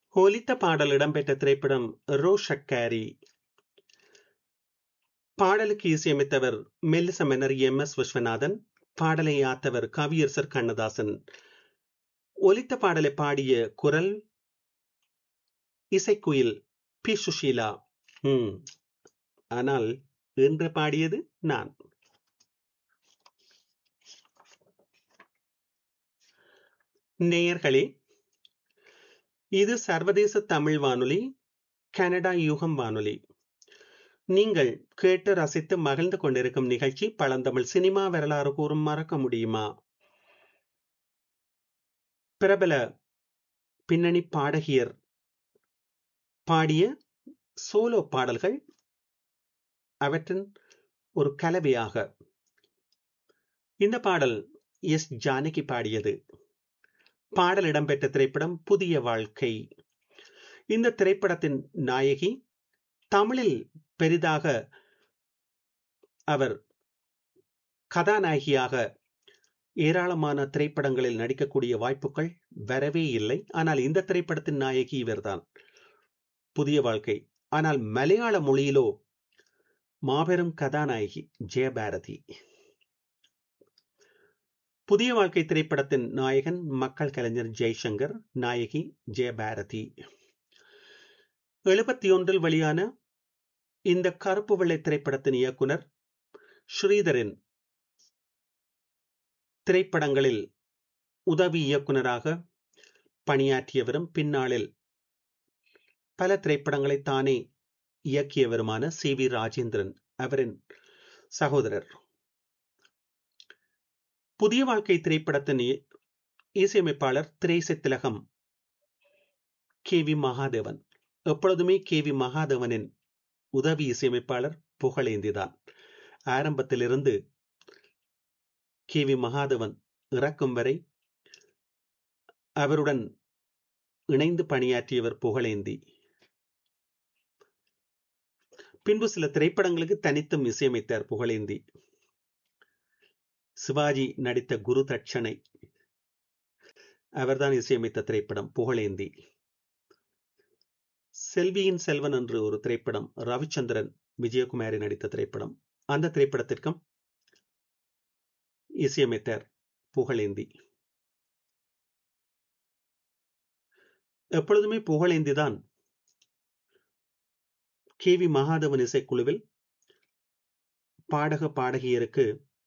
ஒலித்த பாடல் இடம்பெற்ற திரைப்படம் ரோஷக்காரி. பாடலுக்கு இசையமைத்தவர் மெல்லிச மன்னர் எம்.எஸ். விஸ்வநாதன். பாடலை யாத்தவர் கவியரசர் கண்ணதாசன். ஒலித்த பாடலை பாடிய குரல் இசைக்குயில் பி சுஷீலா. ம், ஆனால் என்று பாடியது நான். நேயர்களே, இது சர்வதேச தமிழ் வானொலி, கனடா யூகம் வானொலி. நீங்கள் கேட்டு ரசித்து மகிழ்ந்து கொண்டிருக்கும் நிகழ்ச்சி பழந்தமிழ் சினிமா வரலாறு கூறும் மறக்க முடியுமா. பிரபல பின்னணி பாடகியர் பாடிய சோலோ பாடல்கள், அவற்றின் ஒரு கலவையாக. இந்த பாடல் எஸ் ஜானகி பாடியது. பாடல் இடம்பெற்ற திரைப்படம் புதிய வாழ்க்கை. இந்த திரைப்படத்தின் நாயகி. தமிழில் பெரிதாக அவர் கதாநாயகியாக ஏராளமான திரைப்படங்களில் நடிக்கக்கூடிய வாய்ப்புகள் வரவே இல்லை. ஆனால் இந்த திரைப்படத்தின் நாயகி இவர்தான், புதிய வாழ்க்கை. ஆனால் மலையாள மொழியிலோ மாபெரும் கதாநாயகி ஜெயபாரதி. புதிய வாழ்க்கை திரைப்படத்தின் நாயகன் மக்கள் கலைஞர் ஜெய்சங்கர், நாயகி ஜெயபாரதி. 71 வெளியான இந்த கருப்பு வெள்ளை திரைப்படத்தின் இயக்குனர் ஸ்ரீதரின் திரைப்படங்களில் உதவி இயக்குனராக பணியாற்றியவரும் பின்னாளில் பல திரைப்படங்களை தானே இயக்கியவருமான சி.வி.ராஜேந்திரன் அவரின் சகோதரர். புதிய வாழ்க்கை திரைப்படத்தின் இசையமைப்பாளர் திரைசை திலகம் கே.வி. மகாதேவன். எப்பொழுதுமே கே.வி. மகாதேவனின் உதவி இசையமைப்பாளர் புகழேந்திதான். ஆரம்பத்திலிருந்து கே.வி. மகாதேவன் இறக்கும் வரை அவருடன் இணைந்து பணியாற்றியவர் புகழேந்தி. பின்பு சில திரைப்படங்களுக்கு தனித்தும் இசையமைத்தார் புகழேந்தி. சிவாஜி நடித்த குரு தட்சணை அவர்தான் இசையமைத்த திரைப்படம் புகழேந்தி. செல்வியின் செல்வன் என்று ஒரு திரைப்படம், ரவிச்சந்திரன் விஜயகுமாரி நடித்த திரைப்படம். அந்த திரைப்படத்திற்கும் இசையமைத்தார் புகழேந்தி. எப்பொழுதுமே புகழேந்தி தான் கே.வி. மகாதேவன் இசைக்குழுவில் பாடக பாடகியருக்கு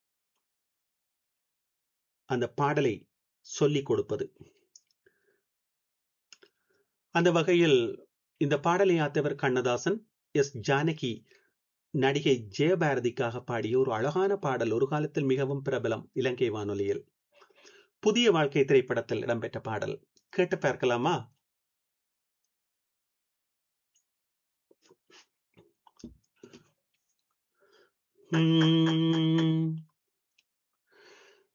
அந்த பாடலை சொல்லிக் கொடுப்பது. அந்த வகையில் இந்த பாடலை ஆத்தவர் கண்ணதாசன். எஸ் ஜானகி நடிகை ஜெயபாரதிக்காக பாடிய ஒரு அழகான பாடல், ஒரு காலத்தில் மிகவும் பிரபலம் இலங்கை வானொலியில். புதிய வாழ்க்கை திரைப்படத்தில் இடம்பெற்ற பாடல். கேட்டு பார்க்கலாமா?